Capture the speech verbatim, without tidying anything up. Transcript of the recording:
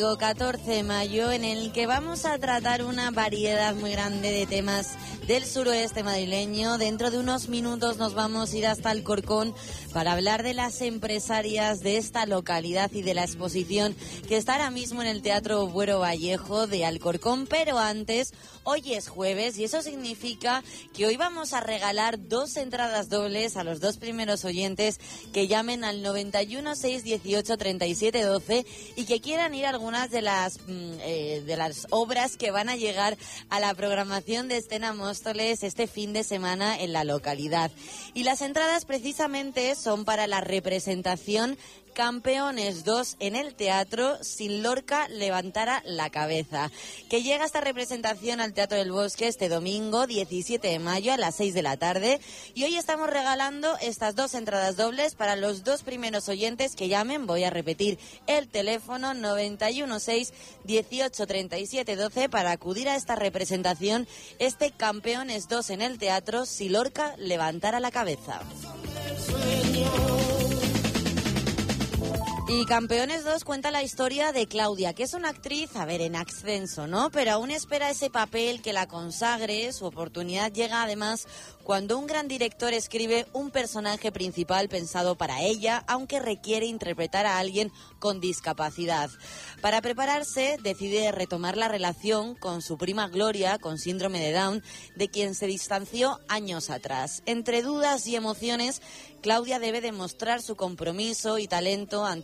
catorce de mayo, en el que vamos a tratar una variedad muy grande de temas del suroeste madrileño. Dentro de unos minutos nos vamos a ir hasta Alcorcón para hablar de las empresarias de esta localidad y de la exposición que está ahora mismo en el Teatro Buero Vallejo de Alcorcón. Pero antes, hoy es jueves y eso significa que hoy vamos a regalar dos entradas dobles a los dos primeros oyentes que llamen al noventa y uno, seis dieciocho, treinta y siete doce y que quieran ir a algunas de las eh, de las obras que van a llegar a la programación de Escena Móstoles este fin de semana en la localidad. Y las entradas precisamente son para la representación Campeones dos en el teatro Sin Lorca levantara la cabeza, que llega esta representación al Teatro del Bosque este domingo diecisiete de mayo a las seis de la tarde, y hoy estamos regalando estas dos entradas dobles para los dos primeros oyentes que llamen. Voy a repetir el teléfono noventa y uno, seis dieciocho, treinta y siete doce para acudir a esta representación, este Campeones dos en el teatro Sin Lorca levantara la cabeza. Y Campeones dos cuenta la historia de Claudia, que es una actriz, a ver, en ascenso, ¿no? Pero aún espera ese papel que la consagre. Su oportunidad llega además cuando un gran director escribe un personaje principal pensado para ella, aunque requiere interpretar a alguien con discapacidad. Para prepararse, decide retomar la relación con su prima Gloria, con síndrome de Down, de quien se distanció años atrás. Entre dudas y emociones, Claudia debe demostrar su compromiso y talento ante